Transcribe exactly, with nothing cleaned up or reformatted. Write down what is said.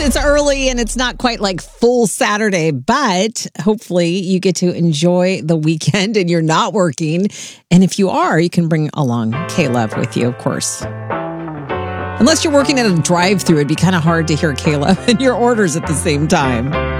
it's early and it's not quite like full Saturday, but hopefully you get to enjoy the weekend and you're not working. And if you are, you can bring along K-Love with you, of course. Unless you're working at a drive-thru, it'd be kind of hard to hear K-Love and your orders at the same time.